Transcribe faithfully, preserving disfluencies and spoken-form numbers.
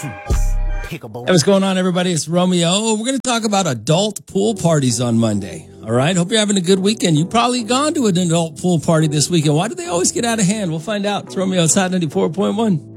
Hey, what's going on, everybody? It's Romeo. We're going to talk about adult pool parties on Monday. All right. Hope you're having a good weekend. You've probably gone to an adult pool party this weekend. Why do they always get out of hand? We'll find out. It's Romeo. It's Hot ninety-four point one.